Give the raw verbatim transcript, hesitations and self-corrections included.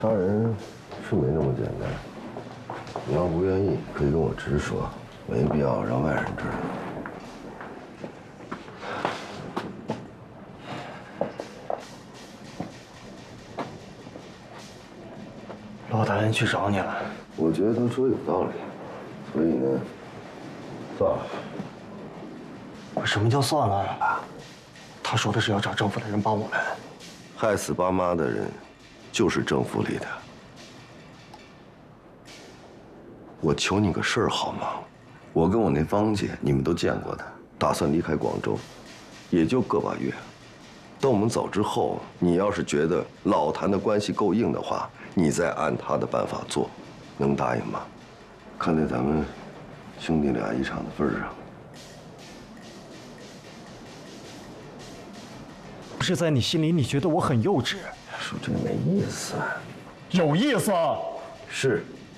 杀人是没那么简单。你要不愿意，可以跟我直说，没必要让外人知道。 老大人去找你了。 我觉得他说有道理，所以呢，算了。 什么叫算了？他说的是要找政府的人帮我们。 害死爸妈的人，就是政府里的。我求你个事儿好吗？我跟我那芳姐，你们都见过的，打算离开广州，也就个把月。等我们走之后，你要是觉得老谭的关系够硬的话，你再按他的办法做，能答应吗？看在咱们兄弟俩一场的份上。 是在你心里，你觉得我很幼稚？ 说这没意思。 有意思。 是，